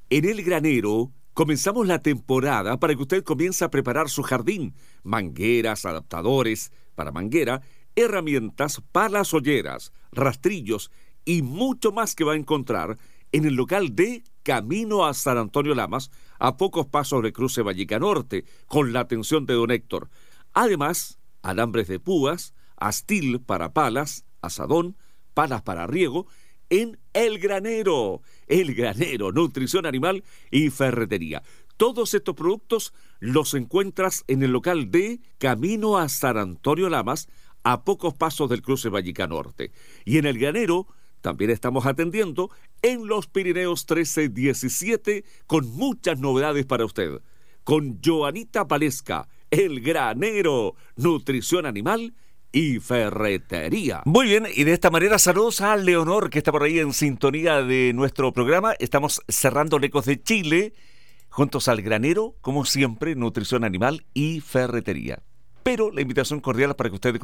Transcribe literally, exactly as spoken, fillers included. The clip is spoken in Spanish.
En El Granero comenzamos la temporada para que usted comience a preparar su jardín. Mangueras, adaptadores para manguera, herramientas, palas olleras, rastrillos y mucho más que va a encontrar en el local de Camino a San Antonio Lamas, a pocos pasos de Cruce Vallica Norte, con la atención de don Héctor. Además, alambres de púas, astil para palas, asadón, palas para riego, en El Granero. El Granero, nutrición animal y ferretería. Todos estos productos los encuentras en el local de Camino a San Antonio Lamas, a pocos pasos del Cruce Vallica Norte. Y en El Granero también estamos atendiendo en los Pirineos trece diecisiete con muchas novedades para usted. Con Joanita Palesca, El Granero, nutrición animal y ferretería. Muy bien, y de esta manera saludos a Leonor, que está por ahí en sintonía de nuestro programa. Estamos cerrando Ecos de Chile, juntos al Granero, como siempre, nutrición animal y ferretería. Pero la invitación cordial para que usted